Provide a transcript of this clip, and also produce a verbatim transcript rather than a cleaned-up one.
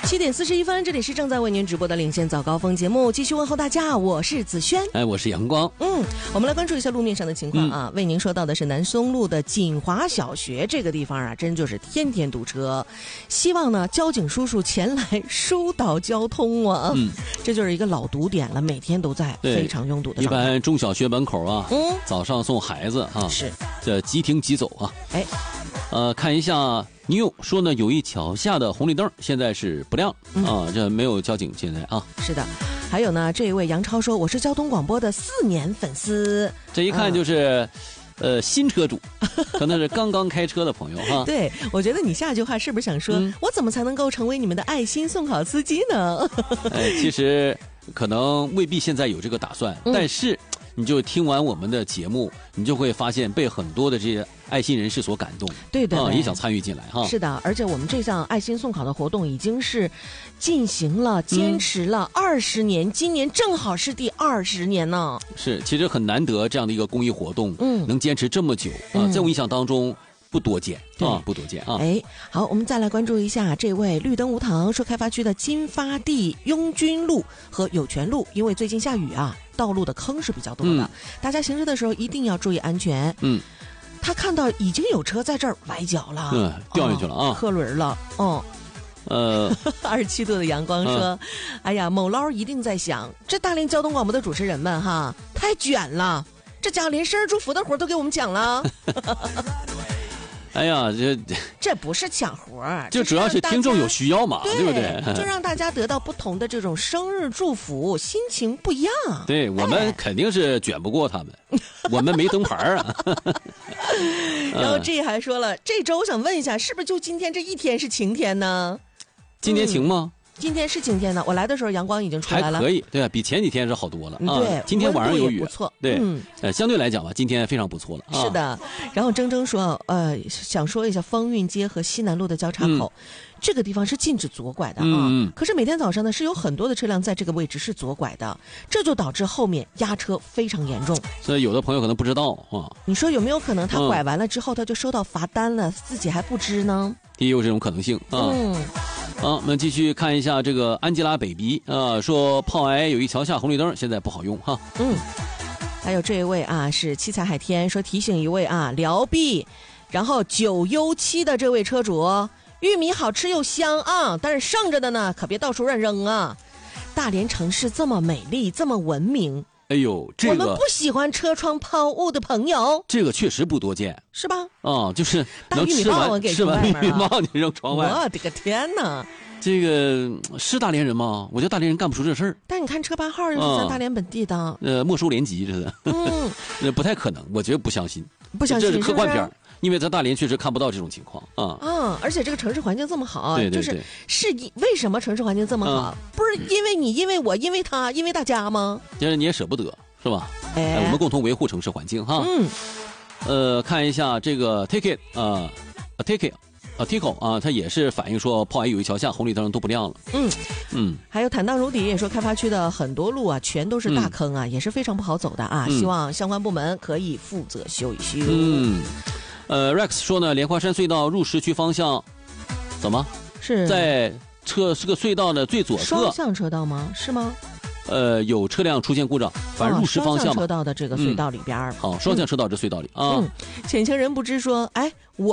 七点四十一分，这里是正在为您直播的领先早高峰节目，继续问候大家，我是子轩， 哎，我是阳光。 嗯，我们来关注一下路面上的情况啊。 嗯、 为您说到的是南松路的锦华小学这个地方啊，真就是天天堵车。希望呢，交警叔叔前来疏导交通啊。嗯，这就是一个老堵点了，每天都在非常拥堵的状态。 一般中小学门口啊，嗯，早上送孩子啊， 是这即停即走啊。 哎， 呃，看一下。女友说呢，有一桥下的红绿灯现在是不亮、嗯、啊，这没有交警现在啊。 是的，还有呢，这一位杨超说，我是交通广播的四年粉丝。 这一看就是，嗯、呃，新车主，可能是刚刚开车的朋友哈。 对，我觉得你下句话是不是想说，嗯、我怎么才能够成为你们的爱心送考司机呢？ 哎，其实可能未必现在有这个打算，嗯、但是。你就听完我们的节目，你就会发现被很多的这些爱心人士所感动， 对的、 啊，也想参与进来哈。 是的，而且我们这项爱心送考的活动已经是进行了、坚持了二十年、嗯，今年正好是第二十年呢。 是，其实很难得这样的一个公益活动，嗯，能坚持这么久啊，在我印象当中。不多见啊，不多见啊！ 哎，好，我们再来关注一下这位绿灯无糖说，开发区的金发地、拥军路和有权路，因为最近下雨啊，道路的坑是比较多的，嗯、大家行驶的时候一定要注意安全。嗯，他看到已经有车在这儿崴脚了， 嗯，掉下去了啊， 磕轮了，哦。呃，二十七度的阳光说、嗯：“哎呀，某捞一定在想，这大连交通广播的主持人们哈，太卷了，这家伙连生日祝福的活都给我们抢了。” 哎呀，这这不是抢活， 就主要是听众有需要嘛， 对, 对不对？ 就让大家得到不同的这种生日祝福，心情不一样。 对，我们肯定是卷不过他们，哎、我们没灯牌啊。 然后这还说了，这周想问一下，是不是就今天这一天是晴天呢？ 今天晴吗？ 嗯今天是晴天的，我来的时候阳光已经出来了， 还可以，对啊，比前几天是好多了啊。 对， 今天晚上有雨， 不错， 对，嗯，呃，相对来讲吧，今天非常不错了。 是的，啊、然后铮铮说，呃，想说一下风韵街和西南路的交叉口，嗯、这个地方是禁止左拐的啊。嗯、可是每天早上呢，是有很多的车辆在这个位置是左拐的，这就导致后面压车非常严重。 所以有的朋友可能不知道啊。 你说有没有可能他拐完了之后，他就收到罚单了，嗯、自己还不知呢？ 也有这种可能性啊。嗯。好，我们继续看一下这个安吉拉 baby 啊，说炮癌有一桥下红绿灯，现在不好用哈。 嗯，还有这一位啊是七彩海天说提醒一位啊辽 B， 然后九优七的这位车主，玉米好吃又香啊，但是剩着的呢可别到处乱扔啊。大连城市这么美丽，这么文明。 哎呦，这个我们不喜欢车窗抛物的朋友， 这个确实不多见， 是吧？ 啊、嗯，就是能吃完吃完玉米棒你扔窗外， 我的个天哪！ 这个是大连人吗？我觉得大连人干不出这事儿。 但你看车牌号就是咱大连本地的， 嗯、呃，没收连籍这是，嗯，呃，不太可能，我觉得不相信， 不相信， 这是科幻片，因为在大连确实看不到这种情况啊。 嗯，而且这个城市环境这么好， 对对对， 就是是为什么城市环境这么好？嗯、不是因为你，因为我，因为他，因为大家吗？ 就是你也舍不得。是吧？哎，我们共同维护城市环境哈。嗯，呃，看一下这个 Take It 啊、呃、，Take It 啊 ，Tico 啊，它也是反映说炮癌有一桥下红绿灯都不亮了。嗯嗯，还有坦荡如砥也说开发区的很多路啊，全都是大坑啊，嗯、也是非常不好走的啊。嗯、希望相关部门可以负责修一修。 嗯，呃 ，Rex 说呢，莲花山隧道入市区方向怎么是在车这个隧道的最左侧双向车道吗？是吗？ 呃，有车辆出现故障，反入时方向、哦、 双向车道的这个隧道里边、 嗯、好，双向车道这隧道里、嗯、啊。 嗯，浅情人不知说，哎，我。